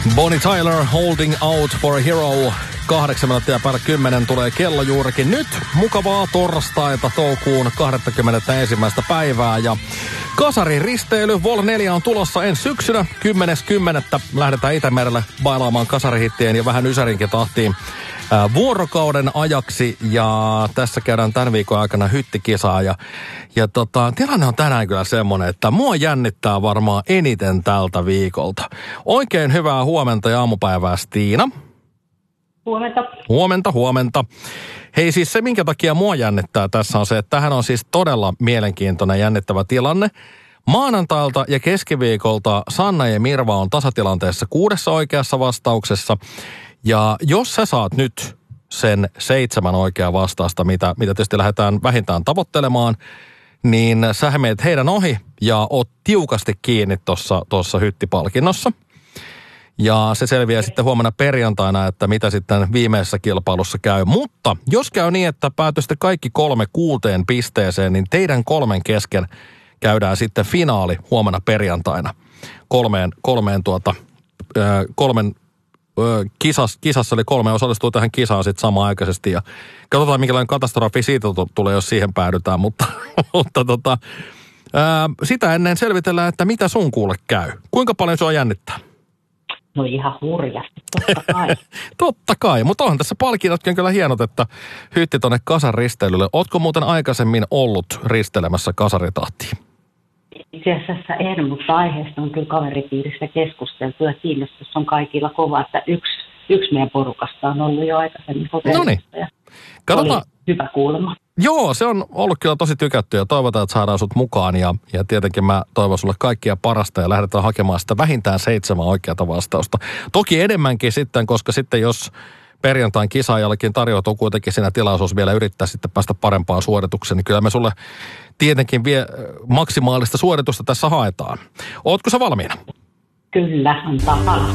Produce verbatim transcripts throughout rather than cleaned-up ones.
Bonnie Tyler, Holding Out for a Hero. Kahdeksan minuuttia päällä kymmenen tulee kello juurikin nyt. Mukavaa torstaita toukokuun kaksikymmentäyksi päivää. Ja kasarin risteily Vol neljä on tulossa ensi syksynä. kymmenes kymmenettä lähdetään Itämerelle bailaamaan kasarihittien ja vähän ysärinkin tahtiin ää, vuorokauden ajaksi. Ja tässä käydään tämän viikon aikana hyttikisaa. Ja, ja tota, tilanne on tänään kyllä semmoinen, että mua jännittää varmaan eniten tältä viikolta. Oikein hyvää huomenta ja aamupäivää, Stiina. Huomenta. Huomenta, huomenta. Hei, siis se, minkä takia mua jännittää tässä on se, että tähän on siis todella mielenkiintoinen jännittävä tilanne. Maanantailta ja keskiviikolta Sanna ja Mirva on tasatilanteessa kuudessa oikeassa vastauksessa. Ja jos sä saat nyt sen seitsemän oikeaa vastausta, mitä, mitä tietysti lähdetään vähintään tavoittelemaan, niin sä meet heidän ohi ja oot tiukasti kiinni tuossa tossa hyttipalkinnossa. Ja se selviää sitten huomenna perjantaina, että mitä sitten viimeisessä kilpailussa käy. Mutta jos käy niin, että päätyisitte kaikki kolme kuuteen pisteeseen, niin teidän kolmen kesken käydään sitten finaali huomenna perjantaina. Kolmeen, kolmeen tuota, kolmen kisas, kisassa, eli kolme osallistuu tähän kisaan sitten samanaikaisesti. Ja katsotaan, minkälainen katastrofi siitä tulee, jos siihen päädytään. Mutta, mutta tota, ää, sitä ennen selvitellään, että mitä sun kuule käy. Kuinka paljon sua jännittää? No ihan hurjasti, totta kai. Totta kai, mutta onhan tässä palkinnotkin kyllä hienot, että hytti tonne kasan risteilylle. Ootko muuten aikaisemmin ollut risteilemässä kasaritahtiin? Itse asiassa en, mutta aiheesta on kyllä kaveripiirissä keskusteltu ja kiinnostus on kaikilla kova, että yksi, yksi meidän porukasta on ollut jo aikaisemmin kokeilusta ja oli hyvä kuulema. Joo, se on ollut kyllä tosi tykätty ja toivotaan, että saadaan sut mukaan ja, ja tietenkin mä toivon sulle kaikkia parasta ja lähdetään hakemaan sitä vähintään seitsemän oikeata vastausta. Toki enemmänkin sitten, koska sitten jos perjantain kisaajallakin tarjoutuu kuitenkin siinä tilaisuus vielä yrittää sitten päästä parempaan suoritukseen, niin kyllä me sulle tietenkin vie maksimaalista suoritusta tässä haetaan. Ootko sä valmiina? Kyllä, antaa palaa.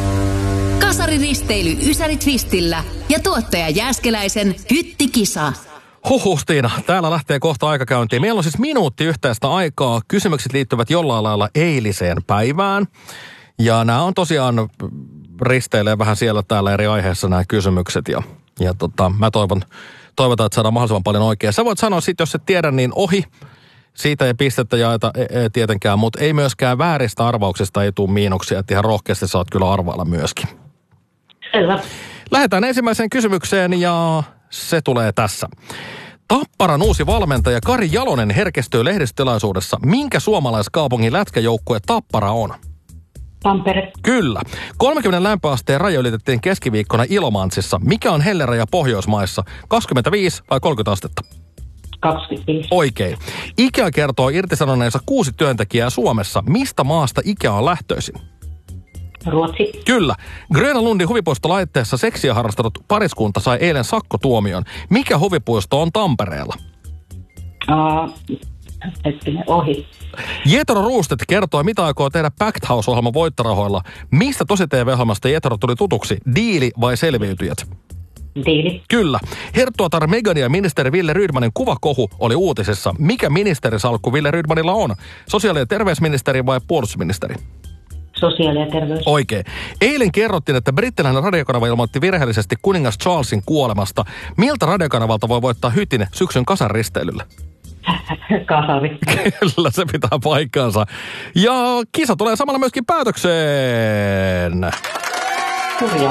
Kasariristeily Ysäri Twistillä ja tuottaja Jääskeläisen hyttikisa. Huhhuh, Stiina. Täällä lähtee kohta aikakäyntiin. Meillä on siis minuutti yhteistä aikaa. Kysymykset liittyvät jollain lailla eiliseen päivään. Ja nämä on tosiaan risteilee vähän siellä täällä eri aiheissa nämä kysymykset. Ja, ja tota, mä toivon, toivotaan, että saadaan mahdollisimman paljon oikein. Sä voit sanoa sitten, jos et tiedä, niin ohi. Siitä ei pistettä jaeta e- e- tietenkään, mutta ei myöskään vääristä arvauksista ei tule miinuksia. Että ihan rohkeasti saat kyllä arvailla myöskin. Selvä. Lähdetään ensimmäiseen kysymykseen ja se tulee tässä. Tapparan uusi valmentaja Kari Jalonen herkestyy lehdistötilaisuudessa. Minkä suomalaiskaupungin lätkäjoukkue Tappara on? Tampere. Kyllä. kolmekymmentä lämpöasteen raja ylitettiin keskiviikkona Ilomantsissa. Mikä on helleraja Pohjoismaissa? kaksikymmentäviisi vai kolmekymmentä astetta? kaksikymmentäviisi. Oikein. IKEA kertoo irtisanoneensa kuusi työntekijää Suomessa. Mistä maasta IKEA on lähtöisin? Ruotsi. Kyllä. Grönalundin huvipuistolaitteessa seksiä harrastanut pariskunta sai eilen sakkotuomion. Mikä huvipuisto on Tampereella? Uh, hetkinen, ohi. Jetro Roosted kertoi, mitä aikoo tehdä Packed House-ohjelman voittorahoilla. Mistä tosi T V-ohjelmasta Jetro tuli tutuksi? Diili vai selviytyjät? Diili. Kyllä. Herttuatar Meghan ja ministeri Wille Rydmanin kuvakohu oli uutisessa. Mikä ministerisalkku Wille Rydmanilla on? Sosiaali- ja terveysministeri vai puolustusministeri? Sosiaali- ja terveys. Oikein. Eilen kerrottiin, että brittiläinen radiokanava ilmoitti virheellisesti kuningas Charlesin kuolemasta. Miltä radiokanavalta voi voittaa hytin syksyn kasaristeilylle? Kasari. Kyllä, se pitää paikkaansa. Ja kisa tulee samalla myöskin päätökseen. Hurjaa.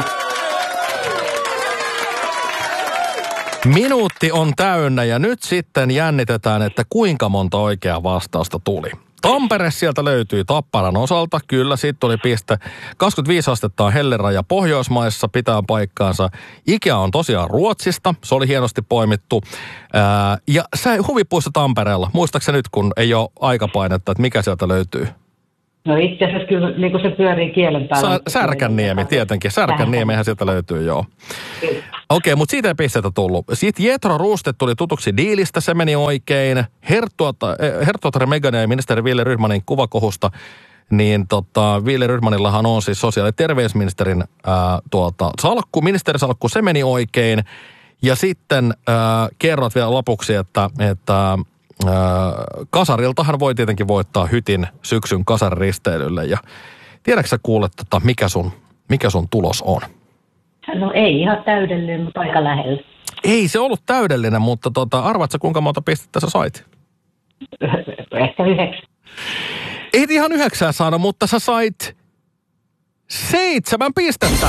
Minuutti on täynnä ja nyt sitten jännitetään, että kuinka monta oikeaa vastausta tuli. Tampere sieltä löytyi Tapparan osalta. Kyllä, siitä tuli piste. kaksikymmentäviisi astetta on helleraja Pohjoismaissa, pitää paikkaansa. IKEA on tosiaan Ruotsista, se oli hienosti poimittu. Ää, ja sä huvipuisto Tampereella, muistaakseni nyt kun ei ole aikapainetta, että mikä sieltä löytyy? No itse asiassa kyllä niin kuin se pyörii kielen päällä. Sa- Särkänniemi tietenkin, Särkänniemihän sieltä löytyy, joo. Okei, okay, mutta siitä ei pistetä tullut. Sitten Jetro Roosted tuli tutuksi diilistä, se meni oikein. Herttuatar Meghan ja ministeri Wille Rydmanin kuvakohusta, niin tota, Wille Rydmanillahan on siis sosiaali- ja terveysministerin ää, tuota, salkku, ministerisalkku, se meni oikein. Ja sitten ää, kerrot vielä lopuksi, että, että Öö, kasariltahan voi tietenkin voittaa hytin syksyn kasaristeilylle. Ja tiedätkö sä kuule, tota, mikä sun Mikä sun tulos on? No ei ihan täydellinen, mutta aika lähellä. Ei se ollut täydellinen, mutta tota, arvaatko kuinka monta pistettä sä sait? Ehkä yhdeksän. Ei ihan yhdeksää saada, mutta sä sait seitsemän pistettä.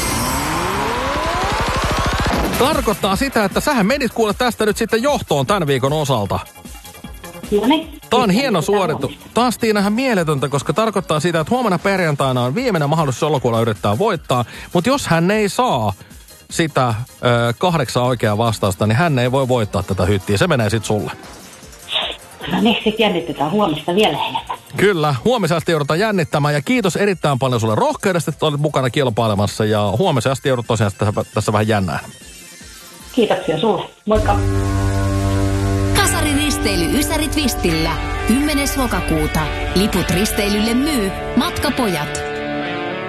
Tarkoittaa sitä, että sähän menit kuule tästä nyt sitten johtoon tämän viikon osalta. No niin. Tämä on hieno suoritus. Taas Tiinahan mieletöntä, koska tarkoittaa sitä, että huomenna perjantaina on viimeinen mahdollisuus elokuulla yrittää voittaa. Mutta jos hän ei saa sitä ö, kahdeksan oikeaa vastausta, niin hän ei voi voittaa tätä hyttiä. Se menee sitten sulle. No niin, sitten jännitetään huomista vielä enemmän. Kyllä, huomiseen asti joudutaan jännittämään ja kiitos erittäin paljon sulle rohkeudesta, että olit mukana kilpailemassa ja huomiseen asti joudut tosiaan tässä, tässä vähän jännään. Kiitoksia sulle. Moikka. Kasariristeily Ysäri Twistillä. kymmenes lokakuuta. Liput risteilylle myy Matkapojat.